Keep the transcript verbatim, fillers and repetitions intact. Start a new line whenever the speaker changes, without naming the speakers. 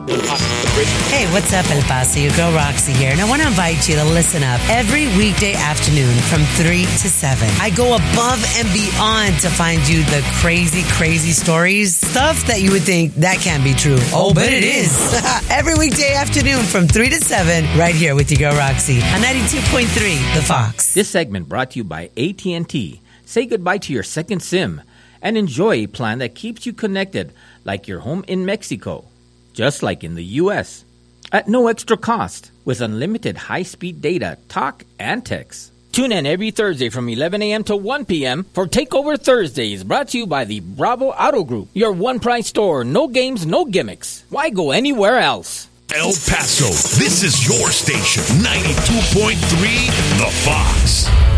Hey, what's up, El Paso? Your girl Roxy here, and I want to invite you to listen up every weekday afternoon from three to seven. I go above and beyond to find you the crazy, crazy stories, stuff that you would think that can't be true. Oh, but it is. Every weekday afternoon from three to seven, right here with your girl Roxy on ninety-two point three, The Fox.
This segment brought to you by A T and T. Say goodbye to your second SIM and enjoy a plan that keeps you connected like you're home in Mexico, just like in the U S, at no extra cost, with unlimited high-speed data, talk, and text. Tune in every Thursday from eleven a.m. to one p.m. for Takeover Thursdays, brought to you by the Bravo Auto Group, your one-price store, no games, no gimmicks. Why go anywhere else?
El Paso, this is your station, ninety-two point three, The Fox.